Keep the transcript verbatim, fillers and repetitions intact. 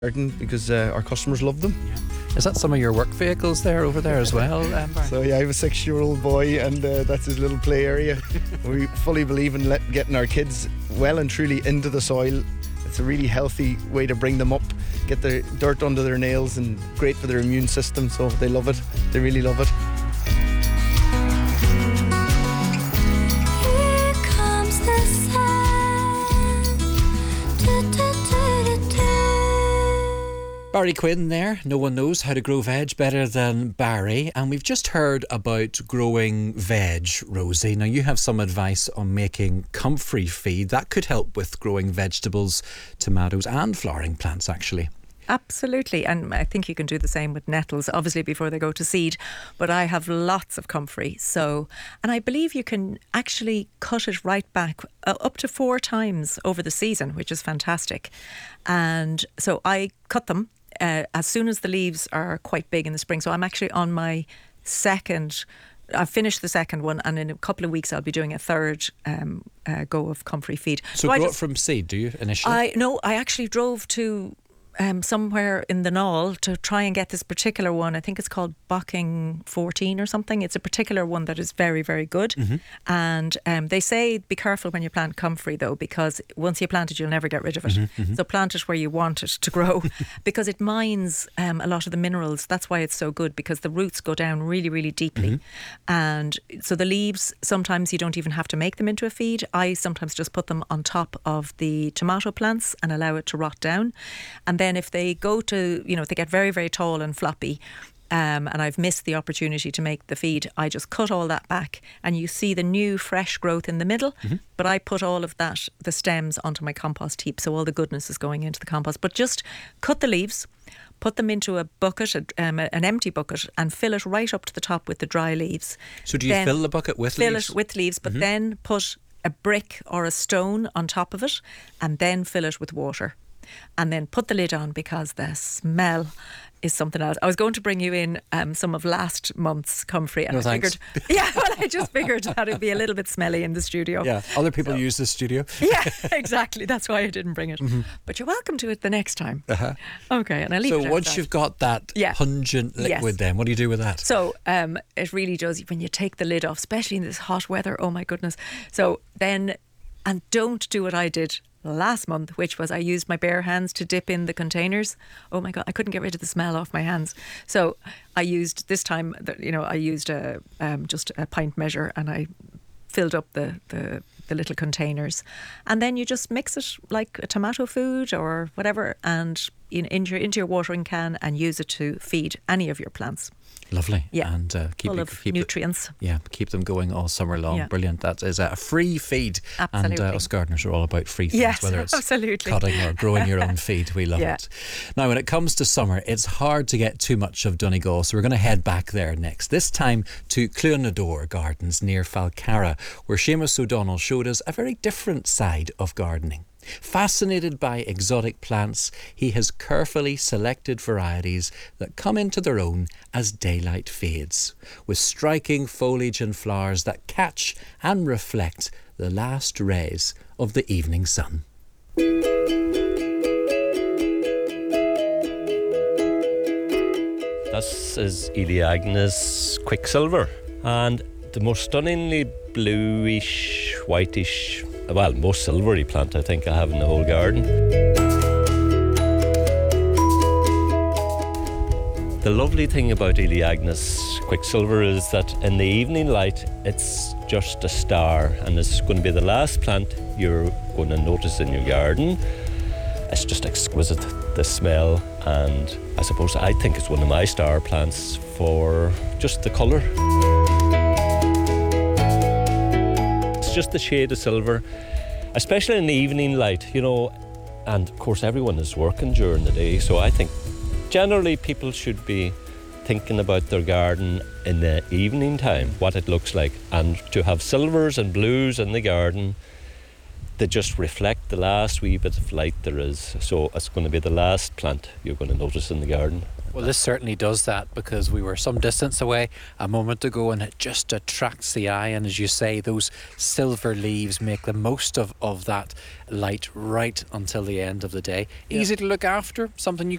garden because uh, our customers love them. Yeah. Is that some of your work vehicles there over there as well, um, Barry? So yeah, I have a six-year-old boy, and uh, that's his little play area. We fully believe in let, getting our kids well and truly into the soil. It's a really healthy way to bring them up, get the dirt under their nails, and great for their immune system. So they love it. They really love it. Barry Quinn there. No one knows how to grow veg better than Barry. And we've just heard about growing veg, Rosie. Now, you have some advice on making comfrey feed. That could help with growing vegetables, tomatoes and flowering plants, actually. Absolutely, and I think you can do the same with nettles, obviously before they go to seed, but I have lots of comfrey, so, and I believe you can actually cut it right back uh, up to four times over the season, which is fantastic. And so I cut them uh, as soon as the leaves are quite big in the spring, so I'm actually on my second I've finished the second one, and in a couple of weeks I'll be doing a third um, uh, go of comfrey feed. So, so grow just, it from seed, do you, initially? I No, I actually drove to Um, somewhere in the Knoll to try and get this particular one. I think it's called Bocking fourteen or something. It's a particular one that is very, very good. Mm-hmm. And um, they say be careful when you plant comfrey though, because once you plant it, you'll never get rid of it. Mm-hmm, mm-hmm. So plant it where you want it to grow because it mines um, a lot of the minerals. That's why it's so good, because the roots go down really, really deeply. Mm-hmm. And so the leaves, sometimes you don't even have to make them into a feed. I sometimes just put them on top of the tomato plants and allow it to rot down. And then if they go to, you know, if they get very, very tall and floppy, um, and I've missed the opportunity to make the feed, I just cut all that back and you see the new fresh growth in the middle. Mm-hmm. But I put all of that, the stems, onto my compost heap, so all the goodness is going into the compost. But just cut the leaves, put them into a bucket, um, an empty bucket, and fill it right up to the top with the dry leaves. So do you then fill the bucket with fill leaves? Fill it with leaves, but mm-hmm. then put a brick or a stone on top of it, and then fill it with water. And then put the lid on, because the smell is something else. I was going to bring you in um, some of last month's comfrey, and no, I thanks. figured, yeah, well, I just figured that it'd be a little bit smelly in the studio. Yeah, other people so, use the studio. Yeah, exactly. That's why I didn't bring it. Mm-hmm. But you're welcome to it the next time. Uh-huh. Okay, and I leave so it. So once outside. you've got that yeah. pungent liquid, yes. then what do you do with that? So um, it really does. When you take the lid off, especially in this hot weather, oh my goodness. So then, and don't do what I did last month, which was I used my bare hands to dip in the containers. Oh my God, I couldn't get rid of the smell off my hands. So I used this time, you know, I used a um, just a pint measure, and I filled up the, the the little containers, and then you just mix it like a tomato food or whatever, and in, in your, into your watering can, and use it to feed any of your plants. Lovely. Yeah. And uh, keep, full you, of keep nutrients. It, yeah, keep them going all summer long. Yeah. Brilliant. That is a free feed. Absolutely. And uh, us gardeners are all about free feeds, yes, whether it's absolutely. cutting or growing your own feed. We love yeah. it. Now, when it comes to summer, it's hard to get too much of Donegal, so we're going to head back there next. This time to Clunador Gardens near Falcarra, where Seamus O'Donnell showed us a very different side of gardening. Fascinated by exotic plants, he has carefully selected varieties that come into their own as daylight fades, with striking foliage and flowers that catch and reflect the last rays of the evening sun. This is Elaeagnus quicksilver, and the most stunningly bluish, whitish, well, most silvery plant I think I have in the whole garden. The lovely thing about Elaeagnus quicksilver is that in the evening light it's just a star, and it's going to be the last plant you're going to notice in your garden. It's just exquisite, the smell, and I suppose I think it's one of my star plants for just the colour. It's just the shade of silver, especially in the evening light, you know, and of course everyone is working during the day, so I think generally people should be thinking about their garden in the evening time, what it looks like, and to have silvers and blues in the garden, they just reflect the last wee bit of light there is. So it's going to be the last plant you're going to notice in the garden. Well, this certainly does that, because we were some distance away a moment ago and it just attracts the eye, and as you say, those silver leaves make the most of, of that light right until the end of the day. Yeah. Easy to look after, something you